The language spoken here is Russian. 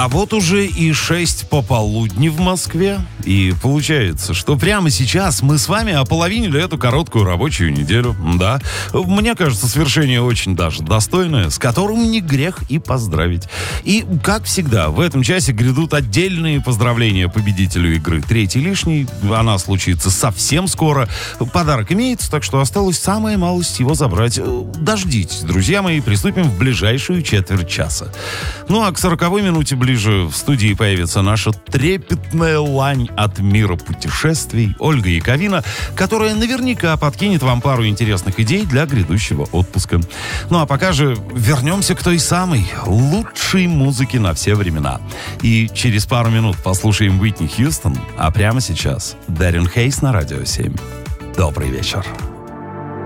А вот уже и 6 пополудни в Москве. И получается, что прямо сейчас мы с вами ополовинили эту короткую рабочую неделю. Да, мне кажется, свершение очень даже достойное, с которым не грех и поздравить. И, как всегда, в этом часе грядут отдельные поздравления победителю игры «Третий лишний». Она случится совсем скоро. Подарок имеется, так что осталось самая малость его забрать. Дождитесь, друзья мои, приступим в ближайшую четверть часа. Ну а к 40-й минуте ближе в студии появится наша трепетная лань от мира путешествий Ольга Яковина, которая наверняка подкинет вам пару интересных идей для грядущего отпуска. Ну а пока же вернемся к той самой лучшей музыке на все времена. И через пару минут послушаем Уитни Хьюстон, а прямо сейчас Даррен Хейс на Радио 7. Добрый вечер.